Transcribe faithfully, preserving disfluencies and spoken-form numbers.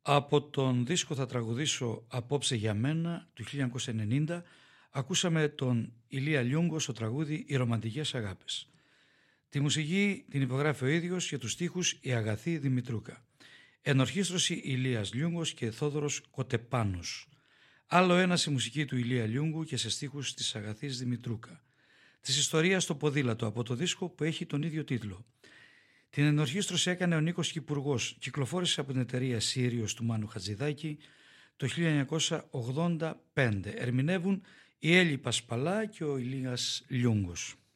Από τον δίσκο «Θα τραγουδήσω απόψε για μένα» του χίλια εννιακόσια ενενήντα ακούσαμε τον Ηλία Λιούγκο στο τραγούδι «Οι ρομαντικές αγάπες». Τη μουσική την υπογράφει ο ίδιος και τους στίχους η Αγαθή Δημητρούκα. Ενορχήστρωση Ηλίας Λιούγκος και Θόδωρος Κοτεπάνος. Άλλο ένα στη μουσική του Ηλία Λιούγκου και σε στίχους της Αγαθής Δημητρούκα. Της ιστορίας στο ποδήλατο από το δίσκο που έχει τον ίδιο τίτλο. Την ενορχήστρωση έκανε ο Νίκος Κυπουργός. Κυκλοφόρησε από την εταιρεία Σύριος του Μάνου Χατζηδάκη το χίλια εννιακόσια ογδόντα πέντε. Ερμηνεύουν η Έλλη Πασπαλά και ο Ηλίας Λιούγκος.